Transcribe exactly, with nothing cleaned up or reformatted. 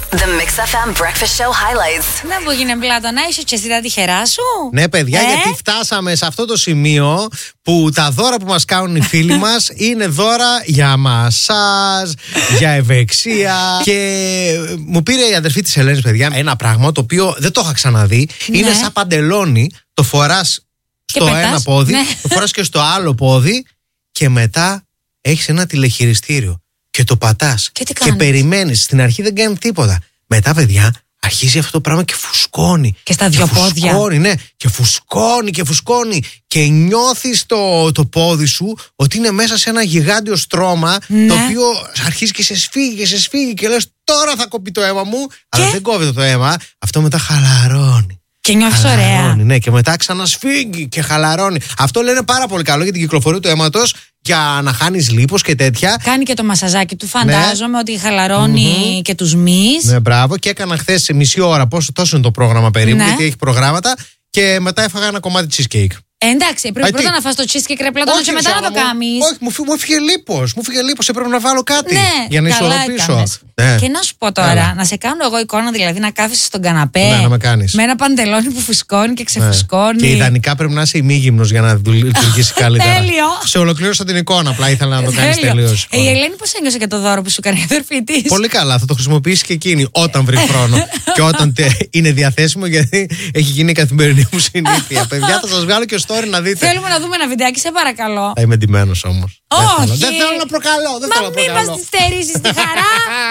The Mix εφ εμ Breakfast Show Highlights. Να μου γίνει πλάτο, να είσαι και εσύ τα τυχερά σου. Ναι, παιδιά, ε? γιατί φτάσαμε σε αυτό το σημείο που τα δώρα που μας κάνουν οι φίλοι μας είναι δώρα για μασάζ, για ευεξία. Και μου πήρε η αδερφή της Ελένης, παιδιά, ένα πράγμα το οποίο δεν το είχα ξαναδεί. Ναι. Είναι σαν παντελόνι, το φοράς στο πετάς, ένα πόδι, ναι. το φοράς και στο άλλο πόδι και μετά έχεις ένα τηλεχειριστήριο και το πατάς Και τι και κάνεις? περιμένεις. Στην αρχή δεν κάνει τίποτα. Μετά, παιδιά, αρχίζει αυτό το πράγμα και φουσκώνει. Και στα δυο πόδια. Φουσκώνει, ναι. Και φουσκώνει και φουσκώνει. Και νιώθεις το, το πόδι σου ότι είναι μέσα σε ένα γιγάντιο στρώμα, Ναι. το οποίο αρχίζει και σε σφίγγει και σε σφίγγει και λες τώρα θα κοπεί το αίμα μου. Αλλά δεν κόβεται το αίμα. Αυτό μετά χαλαρώνει. Και νιώθεις ωραία. Χαλαρώνει, ναι, και μετά ξανασφίγγει και χαλαρώνει. Αυτό λένε πάρα πολύ καλό για την κυκλοφορία του αίματος, για να χάνεις λίπος και τέτοια. Κάνει και το μασαζάκι του, φαντάζομαι ότι χαλαρώνει Μμμ. και τους μυς. Ναι, μπράβο. Και έκανα χθες σε μισή ώρα, πόσο τόσο είναι το πρόγραμμα περίπου, Ναι. γιατί έχει προγράμματα. Και μετά έφαγα ένα κομμάτι cheesecake. Ε, εντάξει, πρέπει Α, πρώτα τι? να φας το cheesecake ρε πλάτωνα και μετά να το Ζάνα μου. κάνεις. Όχι, μου, φύ- μου έφυγε λίπος. Μου έφυγε λίπος. Έπρεπε να βάλω κάτι Ναι, για να καλά ισορροπήσω. έκανες. Ναι. Και να σου πω τώρα, Έλα. να σε κάνω εγώ εικόνα, δηλαδή να κάθεσαι στον καναπέ. Ναι, να με κάνεις. Με ένα παντελόνι που φουσκώνει και Ναι. ξεφουσκώνει. Και ιδανικά πρέπει να είσαι ημίγυμνος για να δου- λειτουργήσει καλύτερα. Τέλειο. Σε ολοκλήρωσα την εικόνα. Απλά ήθελα να το κάνεις Τέλειο. τελείως. Ε, η Ελένη πώς ένιωσε για το δώρο που σου έκανε η αδερφή της? Πολύ καλά, θα το χρησιμοποιήσει και εκείνη όταν βρει χρόνο και όταν τε- είναι διαθέσιμο, γιατί έχει γίνει η καθημερινή μου συνήθεια. Παιδιά, θα σας βγάλω και story να δείτε. Θέλουμε να δούμε ένα βιντεάκι, σε παρακαλώ. Θα είμαι ντυμένος όμως. Δεν Όχι. θέλω. Δεν θέλω να προκαλώ. Δεν θέλω Μα να μην προκαλώ. μας τη στερήσεις τη χαρά.